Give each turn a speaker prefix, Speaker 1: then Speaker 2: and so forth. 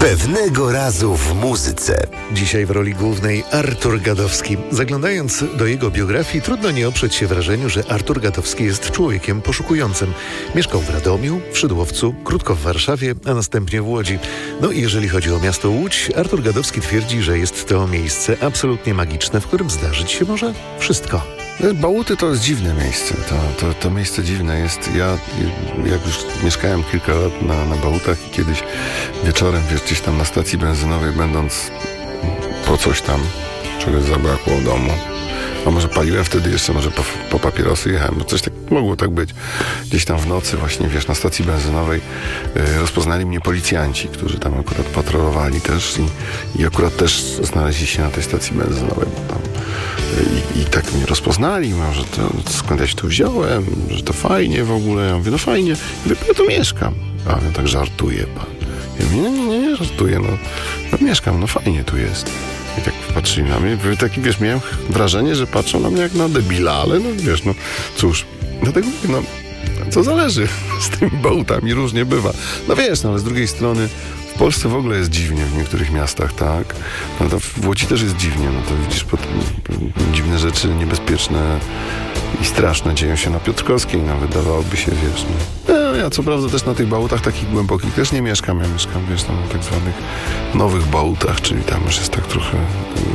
Speaker 1: Pewnego razu w muzyce.
Speaker 2: Dzisiaj w roli głównej Artur Gadowski. Zaglądając do jego biografii, trudno nie oprzeć się wrażeniu, że Artur Gadowski jest człowiekiem poszukującym. Mieszkał w Radomiu, w Szydłowcu, krótko w Warszawie, a następnie w Łodzi. No i jeżeli chodzi o miasto Łódź, Artur Gadowski twierdzi, że jest to miejsce absolutnie magiczne, w którym zdarzyć się może wszystko.
Speaker 3: Bałuty to jest dziwne miejsce. To miejsce dziwne jest. Ja jak już mieszkałem kilka lat na Bałutach i kiedyś wieczorem, gdzieś tam na stacji benzynowej, będąc po coś tam, czegoś zabrakło w domu, a może paliłem wtedy jeszcze, może po papierosy jechałem, bo coś tak mogło tak być. Gdzieś tam w nocy właśnie, na stacji benzynowej rozpoznali mnie policjanci, którzy tam akurat patrolowali też i akurat też znaleźli się na tej stacji benzynowej, bo tam i tak mnie rozpoznali, mówią, że to, skąd ja się tu wziąłem, że to fajnie w ogóle. Ja mówię, no fajnie, ja tu mieszkam. A on tak żartuje pan. Ja mówię, nie żartuję, no mieszkam, no fajnie tu jest. I tak patrzyli na mnie, taki, miałem wrażenie, że patrzą na mnie jak na debila, ale cóż, dlatego mówię, co zależy z tymi Bałutami, różnie bywa. Ale z drugiej strony w Polsce w ogóle jest dziwnie w niektórych miastach, tak? No to w Łodzi też jest dziwnie, to widzisz, dziwne rzeczy niebezpieczne i straszne dzieją się na Piotrkowskiej, wydawałoby się, ja co prawda też na tych Bałutach takich głębokich też nie mieszkam, ja mieszkam, tam na tak zwanych nowych Bałutach, czyli tam już jest tak trochę